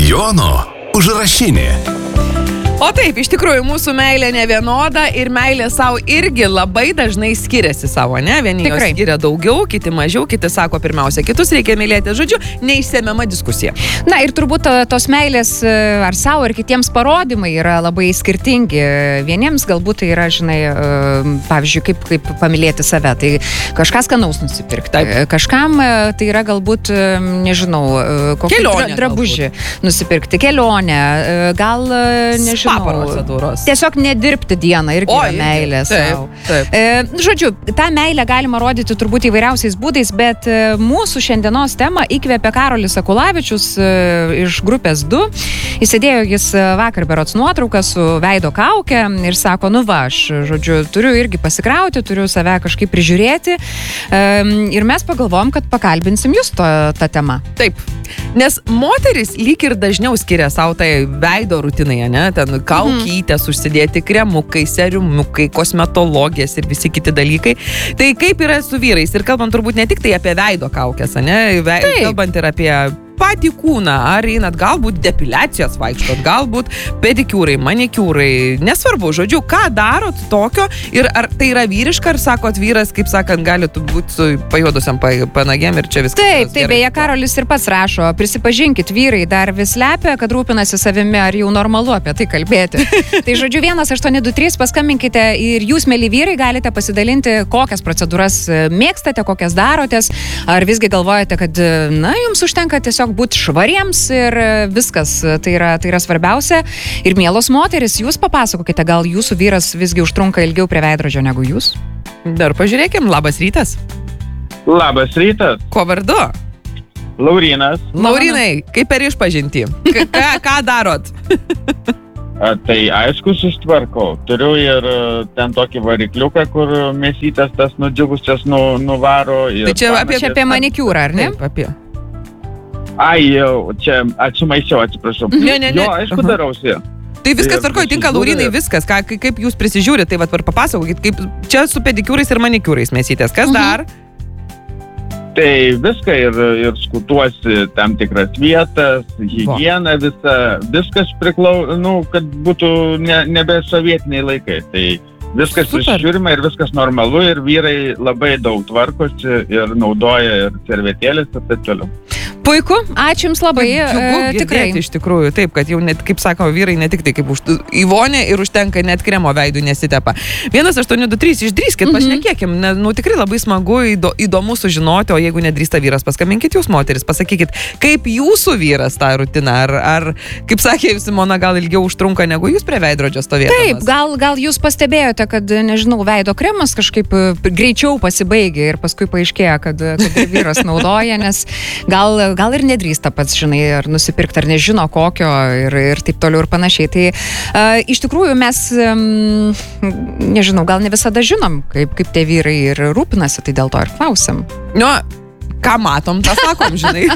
Jono užrašinė. O taip, iš tikrųjų, mūsų meilė nevienoda ir meilė savo irgi labai dažnai skiriasi savo, ne? Vieni jos skiria daugiau, kiti mažiau, kiti sako pirmiausia, kitus reikia mylėti. Žodžiu, neišsemiama diskusija. Na ir turbūt tos meilės ar savo, ar kitiems parodymai yra labai skirtingi. Vieniems galbūt tai yra, žinai, pavyzdžiui, kaip pamylėti save. Tai kažkas skanaus nusipirkti. Kažkam tai yra galbūt, nežinau, kokį drabužį nusipirkti. Kelionę, gal, nežinau. Tiesiog nedirbti dieną irgi yra meilė savo. Žodžiu, tą meilę galima rodyti turbūt įvairiausiais būdais, bet mūsų šiandienos temą įkvėpė Karolis Akulavičius iš grupės 2. Įsidėjo jis vakar berods nuotrauką su veido kauke ir sako, nu va, aš, žodžiu, turiu irgi pasikrauti, turiu save kažkaip prižiūrėti. Ir mes pagalvom, kad pakalbinsim jūs tą temą. Taip, nes moteris lyg ir dažniau skiria savo tai veido rutinai, ne? Ten kaukytės užsidėti, kremukai, seriumukai, kosmetologijas ir visi kiti dalykai. Tai kaip yra su vyrais? Ir kalbant turbūt ne tik tai apie veido kaukės, ne? Kalbant ir apie patį kūną, ar einat galbūt depiliacijos vaikštot, galbūt pedikiūrai, manikiūrai, nesvarbu, žodžiu, ką darot tokio ir ar tai yra vyriška, ar sakot vyras, kaip sakant, gali būti su pajuodusiam panagėm ir čia viskas. Taip, beje, Karolis ir pats rašo, prisipažinkit, vyrai dar vis lepia, kad rūpinasi savimi, ar jau normalu apie tai kalbėti. Tai žodžiu, 1823 paskambinkite ir jūs, mėly vyrai, galite pasidalinti, kokias procedūras mėgstate, kokias darotės, ar visgi galvojate, kad, na, jums užtenka tiesiog būti švariems ir viskas, tai yra svarbiausia. Ir mielos moteris, jūs papasakokite, gal jūsų vyras visgi užtrunka ilgiau prie veidrodžio negu jūs? Dar pažiūrėkim, labas rytas. Labas rytas. Ko vardu? Laurynas. Laurinai, kaip per išpažintį? Ką darot? Tai aišku, susitvarkau. Turiu ir ten tokį varikliuką, kur mėsytės tas nudžiugusias nuvaro. Tai čia apie manikiūrą, ar ne? Taip, apie. Ai, jau, čia atsimaišiau, atsiprašau. Ne. Jo, aišku, darausi. Tai viskas tvarkoja, tinka Laurinai viskas. Kaip jūs prisižiūrite, tai papasakokit, kaip čia su pedikiūrais ir manikiūrais mėsytės. Kas dar? Tai viską ir skutuosi tam tikras vietas, higiena visa, viskas kad būtų nebe sovietiniai laikai. Tai viskas prisižiūrima ir viskas normalu ir vyrai labai daug tvarkosi ir naudoja ir servetėlės ir taip toliau. Puiku, ačiū Jums labai. Tikrai. Iš tikrųjų, taip, kad jau net, kaip sako, vyrai ne tik tai kaip į vonę ir užtenka net kremo veidų nesitepa. 1823, išdrįskit, pašnekėkim, tikrai labai smagu, įdomu sužinoti, o jeigu nedrįsta vyras, paskambinkit jūs moteris, pasakykit, kaip jūsų vyras tą rutiną, ar kaip sakė Simona, gal ilgiau užtrunka negu jūs prie veidrodžio stovėdamas. Taip, gal jūs pastebėjote, kad, nežinau, veido kremas kažkaip greičiau pasibaigė ir paskui paaiškėjo, kad vyras naudoja, nes gal ir nedrįsta pats, žinai, ar nusipirkti, ar nežino kokio ir taip toliau ir panašiai. Tai iš tikrųjų mes, nežinau, gal ne visada žinom, kaip tie vyrai ir rūpinasi, tai dėl to ir klausim. Ką matom, tą sakom, žinai.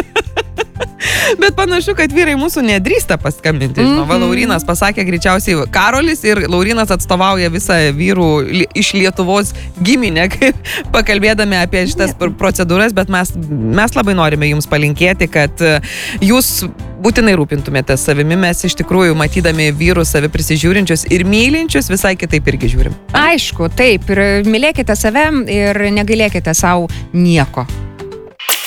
Bet panašu, kad vyrai mūsų nedrįsta paskambinti. Laurynas pasakė greičiausiai Karolis ir Laurynas atstovauja visą vyrų iš Lietuvos giminę, pakalbėdami apie šitas procedūras, bet mes labai norime jums palinkėti, kad jūs būtinai rūpintumėte savimi. Mes iš tikrųjų, matydami vyrus savi prisižiūrinčius ir mylinčius, visai kitaip irgi žiūrim. Aišku, taip, ir mylėkite save ir negailėkite savo nieko.